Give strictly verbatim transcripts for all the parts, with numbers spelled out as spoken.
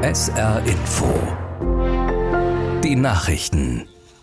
S R Info. Die Nachrichten.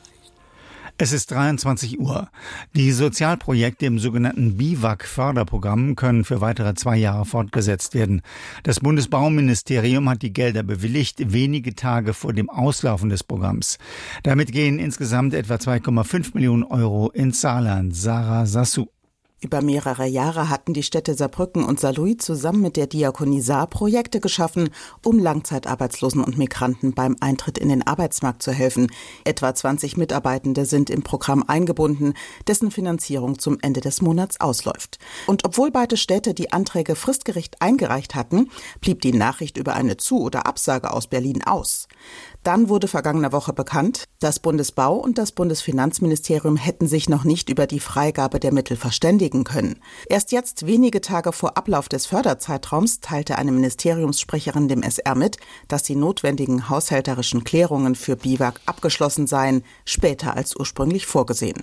Es ist dreiundzwanzig Uhr. Die Sozialprojekte im sogenannten B I W A C-Förderprogramm können für weitere zwei Jahre fortgesetzt werden. Das Bundesbauministerium hat die Gelder bewilligt, wenige Tage vor dem Auslaufen des Programms. Damit gehen insgesamt etwa zwei Komma fünf Millionen Euro ins Saarland. Sarah Sassou. Über mehrere Jahre hatten die Städte Saarbrücken und Saarlouis zusammen mit der Diakonie Saar Projekte geschaffen, um Langzeitarbeitslosen und Migranten beim Eintritt in den Arbeitsmarkt zu helfen. Etwa zwanzig Mitarbeitende sind im Programm eingebunden, dessen Finanzierung zum Ende des Monats ausläuft. Und obwohl beide Städte die Anträge fristgerecht eingereicht hatten, blieb die Nachricht über eine Zu- oder Absage aus Berlin aus. Dann wurde vergangene Woche bekannt, das Bundesbau- und das Bundesfinanzministerium hätten sich noch nicht über die Freigabe der Mittel verständigen können. Erst jetzt, wenige Tage vor Ablauf des Förderzeitraums, teilte eine Ministeriumssprecherin dem S R mit, dass die notwendigen haushälterischen Klärungen für B I W A C abgeschlossen seien, später als ursprünglich vorgesehen.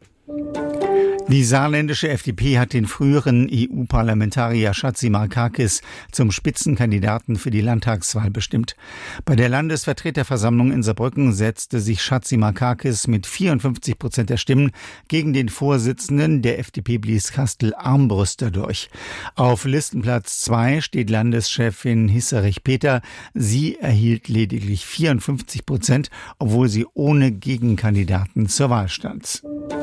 Die saarländische F D P hat den früheren E U-Parlamentarier Chatzimarkakis zum Spitzenkandidaten für die Landtagswahl bestimmt. Bei der Landesvertreterversammlung in Saarbrücken setzte sich Chatzimarkakis mit vierundfünfzig Prozent der Stimmen gegen den Vorsitzenden der F D P Blieskastel Armbrüster durch. Auf Listenplatz zwei steht Landeschefin Hisserich-Peter. Sie erhielt lediglich vierundfünfzig Prozent, obwohl sie ohne Gegenkandidaten zur Wahl stand.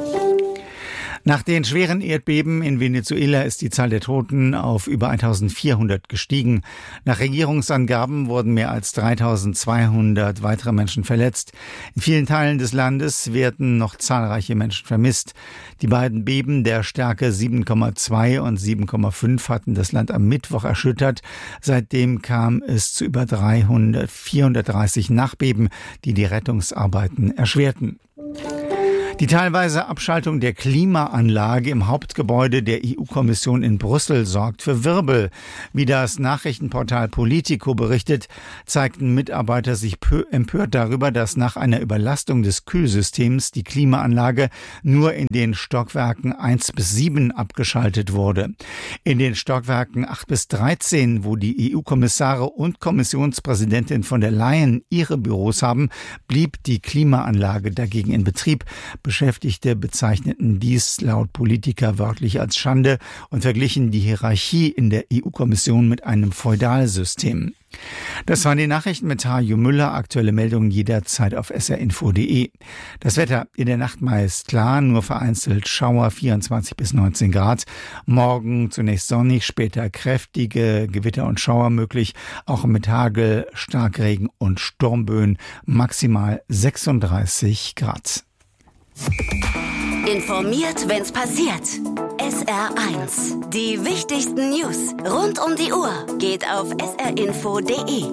Nach den schweren Erdbeben in Venezuela ist die Zahl der Toten auf über eintausendvierhundert gestiegen. Nach Regierungsangaben wurden mehr als dreitausendzweihundert weitere Menschen verletzt. In vielen Teilen des Landes werden noch zahlreiche Menschen vermisst. Die beiden Beben der Stärke sieben Komma zwei und sieben Komma fünf hatten das Land am Mittwoch erschüttert. Seitdem kam es zu über dreihundert, vierhundertdreißig Nachbeben, die die Rettungsarbeiten erschwerten. Die teilweise Abschaltung der Klimaanlage im Hauptgebäude der E U-Kommission in Brüssel sorgt für Wirbel. Wie das Nachrichtenportal Politico berichtet, zeigten Mitarbeiter sich empört darüber, dass nach einer Überlastung des Kühlsystems die Klimaanlage nur in den Stockwerken eins bis sieben abgeschaltet wurde. In den Stockwerken acht bis dreizehn, wo die E U-Kommissare und Kommissionspräsidentin von der Leyen ihre Büros haben, blieb die Klimaanlage dagegen in Betrieb. Beschäftigte bezeichneten dies laut Politiker wörtlich als Schande und verglichen die Hierarchie in der E U-Kommission mit einem Feudalsystem. Das waren die Nachrichten mit Hajo Müller. Aktuelle Meldungen jederzeit auf s r info punkt d e. Das Wetter in der Nacht meist klar, nur vereinzelt Schauer, vierundzwanzig bis neunzehn Grad. Morgen zunächst sonnig, später kräftige Gewitter und Schauer möglich, auch mit Hagel, Starkregen und Sturmböen, maximal sechsunddreißig Grad. Informiert, wenn's passiert. S R eins. Die wichtigsten News rund um die Uhr geht auf s r info punkt d e.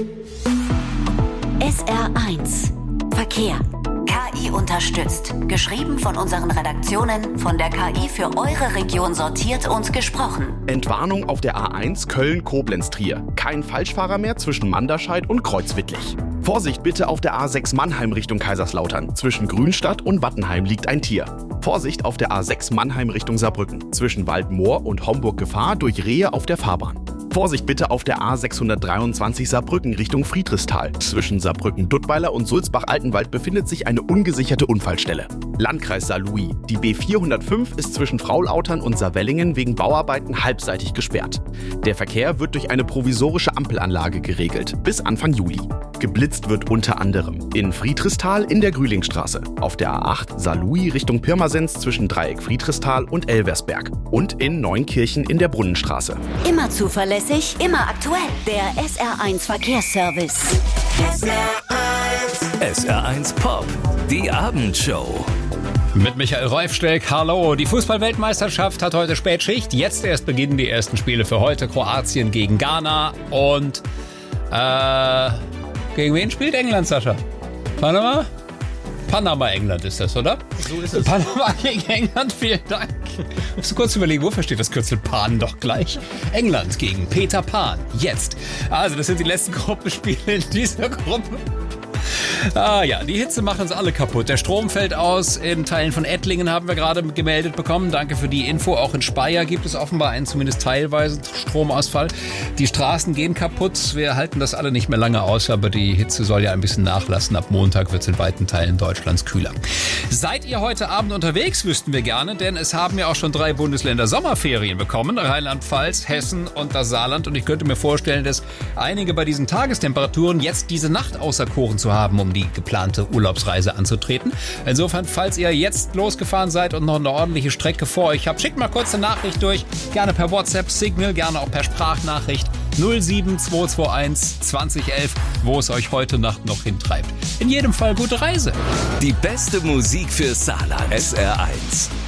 S R eins. Verkehr. K I unterstützt. Geschrieben von unseren Redaktionen, von der K I für eure Region sortiert und gesprochen. Entwarnung auf der A eins Köln-Koblenz-Trier. Kein Falschfahrer mehr zwischen Manderscheid und Kreuzwittlich. Vorsicht bitte auf der A sechs Mannheim Richtung Kaiserslautern. Zwischen Grünstadt und Wattenheim liegt ein Tier. Vorsicht auf der A sechs Mannheim Richtung Saarbrücken. Zwischen Waldmoor und Homburg Gefahr durch Rehe auf der Fahrbahn. Vorsicht bitte auf der A sechshundertdreiundzwanzig Saarbrücken Richtung Friedrichsthal. Zwischen Saarbrücken-Duttweiler und Sulzbach-Altenwald befindet sich eine ungesicherte Unfallstelle. Landkreis Saarlouis. Die B vierhundertfünf ist zwischen Fraulautern und Saarwellingen wegen Bauarbeiten halbseitig gesperrt. Der Verkehr wird durch eine provisorische Ampelanlage geregelt, bis Anfang Juli. Geblitzt wird unter anderem in Friedrichsthal in der Grühlingstraße, auf der A acht Saarlouis Richtung Pirmasens zwischen Dreieck Friedrichsthal und Elversberg und in Neunkirchen in der Brunnenstraße. Immer zuverlässig, immer aktuell. Der S R eins Verkehrsservice. S R eins. S R eins Pop. Die Abendshow. Mit Michael Reufsteck, hallo. Die Fußball-Weltmeisterschaft hat heute Spätschicht. Jetzt erst beginnen die ersten Spiele für heute. Kroatien gegen Ghana und äh, gegen wen spielt England, Sascha? Panama? Panama, England ist das, oder? So ist es. Panama gegen England, vielen Dank. Musst du kurz überlegen, wofür steht das Kürzel Pan doch gleich? England gegen Peter Pan, jetzt. Also, das sind die letzten Gruppenspiele in dieser Gruppe. Ah ja, die Hitze macht uns alle kaputt. Der Strom fällt aus. In Teilen von Ettlingen haben wir gerade gemeldet bekommen. Danke für die Info. Auch in Speyer gibt es offenbar einen zumindest teilweise Stromausfall. Die Straßen gehen kaputt. Wir halten das alle nicht mehr lange aus, aber die Hitze soll ja ein bisschen nachlassen. Ab Montag wird es in weiten Teilen Deutschlands kühler. Seid ihr heute Abend unterwegs, wüssten wir gerne, denn es haben ja auch schon drei Bundesländer Sommerferien bekommen. Rheinland-Pfalz, Hessen und das Saarland. Und ich könnte mir vorstellen, dass einige bei diesen Tagestemperaturen jetzt diese Nacht auserkoren zu haben, um die geplante Urlaubsreise anzutreten. Insofern, falls ihr jetzt losgefahren seid und noch eine ordentliche Strecke vor euch habt, schickt mal kurz eine Nachricht durch. Gerne per WhatsApp, Signal, gerne auch per Sprachnachricht. null sieben zwei zwei eins zwanzig elf, wo es euch heute Nacht noch hintreibt. In jedem Fall gute Reise. Die beste Musik für Saarland. S R eins.